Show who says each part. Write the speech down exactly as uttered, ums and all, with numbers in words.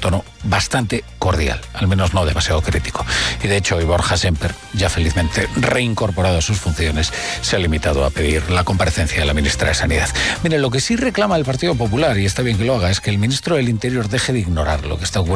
Speaker 1: tono bastante cordial, al menos no demasiado crítico. Y de hecho, hoy Borja Semper, ya felizmente reincorporado a sus funciones, se ha limitado a pedir la comparecencia de la ministra de Sanidad. Mire, lo que sí reclama el Partido Popular, y está bien que lo haga, es que el ministro del Interior deje de ignorar lo que está ocurriendo